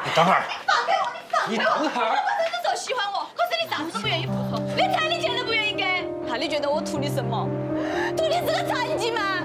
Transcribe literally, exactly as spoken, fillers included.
你等会儿。 放开我！你放开我！ 你等会儿。 我真的说喜欢我，可是你啥子都不愿意付出，连彩礼钱都不愿意给，那你觉得我图你什么？图你是个残疾吗？